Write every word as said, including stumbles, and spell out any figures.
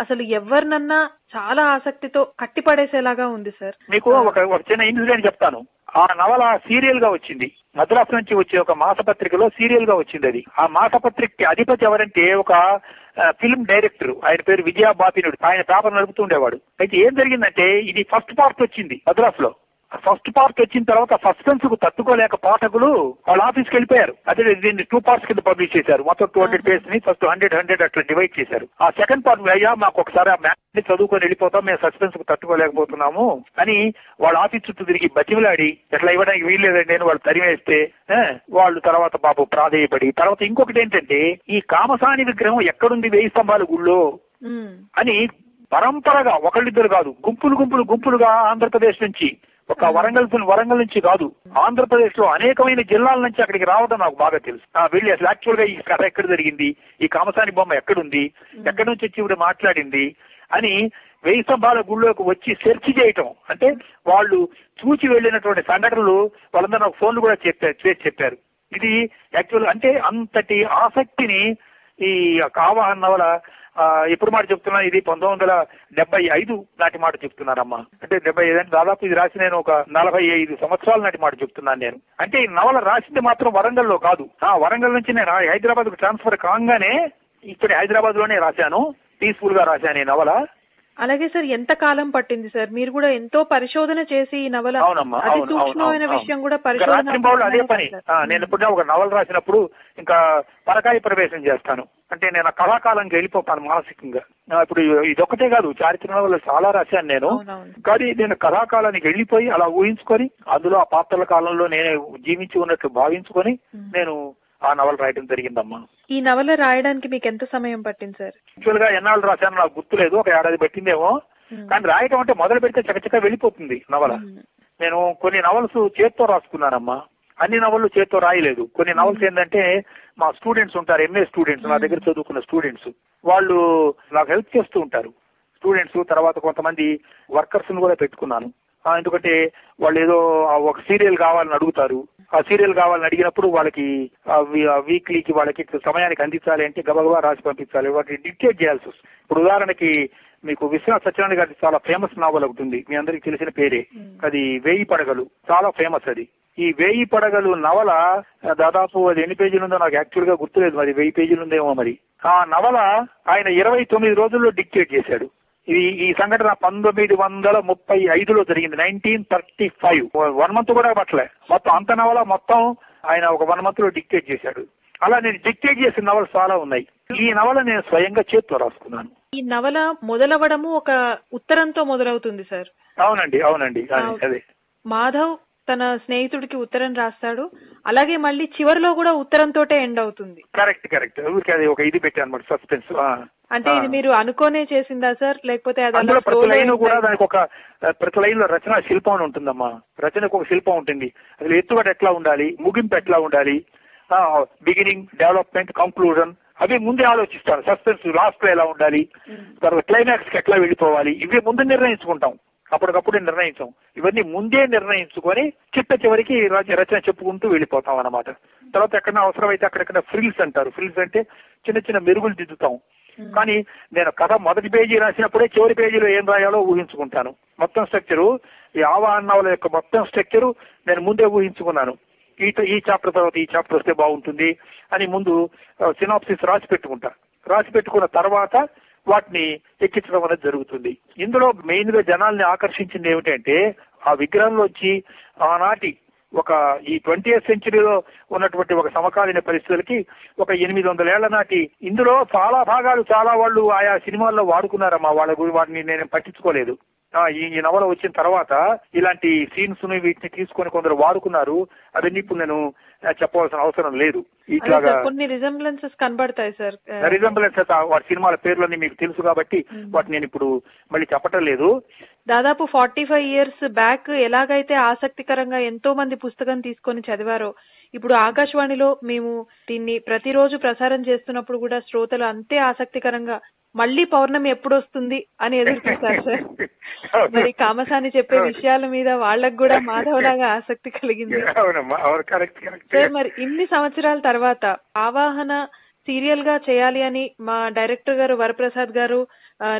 అసలు ఎవరినన్నా చాలా ఆసక్తితో కట్టిపడేసేలాగా ఉంది సార్. మీకు ఒక ఒక చిన్న ఇన్సిడెంట్ చెప్తాను. ఆ నవల సీరియల్ గా వచ్చింది. మద్రాసు నుంచి వచ్చే ఒక మాసపత్రికలో సీరియల్ గా వచ్చింది అది. ఆ మాసపత్రికకి అధిపతి ఎవరంటే ఒక ఫిల్మ్ డైరెక్టర్, ఆయన పేరు విజయ బాపినుడు. ఆయన పేపర్ నడుపుతూ ఉండేవాడు. అయితే ఏం జరిగిందంటే ఇది ఫస్ట్ పార్ట్ వచ్చింది మద్రాసులో. ఫస్ట్ పార్ట్ వచ్చిన తర్వాత సస్పెన్స్ కు తట్టుకోలేక పాఠకులు వాళ్ళ ఆఫీస్కి వెళ్ళిపోయారు. అదే దీన్ని టూ పార్ట్స్ కింద పబ్లిష్ చేశారు. మొత్తం టూ హండ్రెడ్ పేజ్ ని ఫస్ట్ హండ్రెడ్ హండ్రెడ్ అట్లా డివైడ్ చేశారు. ఆ సెకండ్ పార్ట్ అయ్యా మాకు ఒకసారి ఆ మ్యాచ్ చదువుకొని వెళ్ళిపోతాం, మేము సస్పెన్స్ కు తట్టుకోలేకపోతున్నాము అని వాళ్ళ ఆఫీస్ చుట్టూ తిరిగి బతిమిలాడి ఎట్లా ఇవ్వడానికి వీల్లేదండి అని వాళ్ళు తరివేస్తే వాళ్ళు తర్వాత బాబు ప్రాధేయపడి తర్వాత ఇంకొకటి ఏంటంటే ఈ కామసాని విగ్రహం ఎక్కడుంది వెయ్యి స్తంభాల గుళ్ళో అని పరంపరగా ఒకళ్ళిద్దరు కాదు గుంపులు గుంపులు గుంపులుగా ఆంధ్రప్రదేశ్ నుంచి ఒక వరంగల్ వరంగల్ నుంచి కాదు ఆంధ్రప్రదేశ్ లో అనేకమైన జిల్లాల నుంచి అక్కడికి రావడం నాకు బాగా తెలుసు. వెళ్ళి అసలు యాక్చువల్ గా ఈ కథ ఎక్కడ జరిగింది, ఈ కామసాని బొమ్మ ఎక్కడుంది, ఎక్కడి నుంచి వచ్చి ఇప్పుడు మాట్లాడింది అని వెయ్యి స్తంభాల గుళ్ళోకి వచ్చి సెర్చ్ చేయటం. అంటే వాళ్ళు చూచి వెళ్ళినటువంటి సంఘటనలు వాళ్ళందరూ నాకు ఫోన్లు కూడా చెప్పారు చేసి చెప్పారు. ఇది యాక్చువల్ అంటే అంతటి ఆసక్తిని ఈ ఆవాహన నవల ఎప్పుడు మాట చెప్తున్నా, ఇది పంతొమ్మిది వందల డెబ్బై ఐదు నాటి మాట చెప్తున్నానమ్మా. అంటే డెబ్బై ఐదు అంటే దాదాపు ఇది రాసి నేను ఒక నలభై ఐదు సంవత్సరాల నాటి మాట చెప్తున్నాను నేను. అంటే ఈ నవల రాసింది మాత్రం వరంగల్లో కాదు. ఆ వరంగల్ నుంచి నేను హైదరాబాద్ కు ట్రాన్స్ఫర్ కాగానే ఇక్కడ హైదరాబాద్ లోనే రాశాను. పీస్ఫుల్ గా రాశాను ఈ నవల. అలాగే సార్ ఎంత కాలం పట్టింది సార్? మీరు కూడా ఎంతో పరిశోధన చేసి ఈ నవల సూక్ష్మమైన విషయం కూడా పరిశోధన అదే పని. నేను ఇప్పుడు ఒక నవల రాసినప్పుడు ఇంకా పరకాయ ప్రవేశం చేస్తాను. అంటే నేను కళాకాలంకి వెళ్ళిపోతాను మానసికంగా. ఇప్పుడు ఇదొక్కటే కాదు, చారిత్రక నవలు చాలా రాశాను నేను. కానీ నేను కళాకాలానికి వెళ్ళిపోయి అలా ఊహించుకొని అందులో ఆ పాత్రల కాలంలో నేను జీవించి ఉన్నట్లు భావించుకొని నేను ఆ నవల రాయడం జరిగిందమ్మా. ఈ నవల రాయడానికి మీకు ఎంత సమయం పట్టింది సార్? యాక్చువల్ గా ఎన్నాళ్ళు రాశాను నాకు గుర్తులేదు, ఒక ఏడాది పట్టిందేమో. కానీ రాయటం అంటే మొదలు పెడితే చకచక వెళ్ళిపోతుంది నవల. నేను కొన్ని నవల్స్ చేత్తో రాసుకున్నానమ్మా. అన్ని నవళ్ళు చేత్తో రాయలేదు. కొన్ని నవల్స్ ఏంటంటే మా స్టూడెంట్స్ ఉంటారు, ఎంఏ స్టూడెంట్స్, నా దగ్గర చదువుకున్న స్టూడెంట్స్, వాళ్ళు నాకు హెల్ప్ చేస్తూ ఉంటారు స్టూడెంట్స్. తర్వాత కొంతమంది వర్కర్స్ ను కూడా పెట్టుకున్నాను. ఎందుకంటే వాళ్ళు ఏదో ఒక సీరియల్ కావాలని అడుగుతారు. ఆ సీరియల్ కావాలని అడిగినప్పుడు వాళ్ళకి వీక్లీకి వాళ్ళకి సమయానికి అందించాలి అంటే గబగబా రాసి పంపించాలి, వాటిని డిక్టేట్ చేయాల్సి వస్తుంది. ఇప్పుడు ఉదాహరణకి మీకు విశ్వనాథ్ సత్యనారాయణ గారి చాలా ఫేమస్ నావల్ ఒకటి ఉంది, మీ అందరికి తెలిసిన పేరే, అది వేయి పడగలు. చాలా ఫేమస్ అది. ఈ వేయి పడగలు నవల దాదాపు అది ఎన్ని పేజీలు ఉందో నాకు యాక్చువల్ గా గుర్తులేదు, మరి వెయ్యి పేజీలు ఉందేమో మరి. ఆ నవల ఆయన ఇరవై తొమ్మిది రోజుల్లో డిక్టేట్ చేశాడు. ఇది ఈ సంఘటన పంతొమ్మిది వందల ముప్పై ఐదులో జరిగింది, nineteen thirty five. One month కూడా పట్టలే. మొత్తం అంత నవల మొత్తం ఆయన ఒక వన్ మంత్ లో డిక్టేట్ చేశాడు. అలా నేను డిక్టేట్ చేసిన నవలు చాలా ఉన్నాయి. ఈ నవల నేను స్వయంగా చేతితో రాసుకున్నాను. ఈ నవల మొదలవడము ఒక ఉత్తరంతో మొదలవుతుంది సార్. అవునండి అవునండి అదే. మాధవ్ తన స్నేహితుడికి ఉత్తరం రాస్తాడు, అలాగే మళ్ళీ చివరిలో కూడా ఉత్తరంతోటే ఎండ్ అవుతుంది. Correct correct. అది ఒక ఇది పెట్టాను అనమాట, సస్పెన్స్. అంటే ఇది మీరు అనుకోనే చేసిందా సార్, లేకపోతే అందులో ప్రతి లైన్ కూడా దానికి ఒక ప్రతి లైన్ లో రచన శిల్పం అని ఉంటుందమ్మా. రచనకు ఒక శిల్పం ఉంటుంది. అసలు ఎత్తుగడ ఎట్లా ఉండాలి, ముగింపు ఎట్లా ఉండాలి, బిగినింగ్, డెవలప్మెంట్, కంక్లూజన్ అవి ముందే ఆలోచిస్తాను. సస్పెన్స్ లాస్ట్ లో ఎలా ఉండాలి, తర్వాత క్లైమాక్స్ కి ఎట్లా వెళ్ళిపోవాలి, ఇవి ముందు నిర్ణయించుకుంటాం. అప్పటికప్పుడు నిర్ణయించాం. ఇవన్నీ ముందే నిర్ణయించుకొని చిట్ట చివరికి రచన చెప్పుకుంటూ వెళ్ళిపోతాం అన్నమాట. తర్వాత ఎక్కడైనా అవసరమైతే అక్కడెక్కడ ఫ్రిల్స్ అంటారు. ఫ్రిల్స్ అంటే చిన్న చిన్న మెరుగులు దిద్దుతాం. కానీ నేను కథ మొదటి పేజీ రాసినప్పుడే చివరి పేజీలో ఏం రాయాలో ఊహించుకుంటాను. మొత్తం స్ట్రక్చరు, ఈ ఆవాహన నవల యొక్క మొత్తం స్ట్రక్చరు నేను ముందే ఊహించుకున్నాను. ఈ ఈ చాప్టర్ తర్వాత ఈ చాప్టర్ వస్తే బాగుంటుంది అని ముందు సినాప్సిస్ రాసి పెట్టుకుంటా. రాసి పెట్టుకున్న తర్వాత వాటిని ఎక్కించడం అనేది జరుగుతుంది. ఇందులో మెయిన్ గా జనాల్ని ఆకర్షించింది ఏమిటంటే ఆ విగ్రహంలోంచి ఆనాటి ఒక ఈ ట్వంటీయత్ సెంచరీలో ఉన్నటువంటి ఒక సమకాలీన పరిస్థితులకి ఒక ఎనిమిది వందల ఏళ్ల నాటి ఇందులో చాలా భాగాలు చాలా వాళ్ళు ఆయా సినిమాల్లో వాడుకున్నారమ్మా. వాళ్ళ గురి వాటిని నేను పట్టించుకోలేదు. ఈ నవల వచ్చిన తర్వాత ఇలాంటి సీన్స్ వీటిని తీసుకొని కొందరు వాడుకున్నారు. అవన్నీ ఇప్పుడు నేను చెప్పవలసిన అవసరం లేదు. ఇట్లాగా కొన్ని రిజంబ్లెన్సెస్ కనబడతాయి సార్. రిజంబ్లెన్సెస్ వాటి సినిమాల పేర్లన్నీ మీకు తెలుసు కాబట్టి వాటిని నేను ఇప్పుడు మళ్ళీ చెప్పటం లేదు. దాదాపు ఫార్టీ ఫైవ్ ఇయర్స్ బ్యాక్ ఎలాగైతే ఆసక్తికరంగా ఎంతో మంది పుస్తకం తీసుకొని చదివారో, ఇప్పుడు ఆకాశవాణిలో మేము దీన్ని ప్రతిరోజు ప్రసారం చేస్తున్నప్పుడు కూడా శ్రోతలు అంతే ఆసక్తికరంగా మళ్లీ పౌర్ణమి ఎప్పుడు వస్తుంది అని ఎదురు చూస్తారు సార్. మరి కామసాని చెప్పే విషయాల మీద వాళ్ళకు కూడా మాధవలాగా ఆసక్తి కలిగింది సార్. మరి ఇన్ని సంవత్సరాల తర్వాత ఆవాహన సీరియల్ గా చేయాలి అని మా డైరెక్టర్ గారు వరప్రసాద్ గారు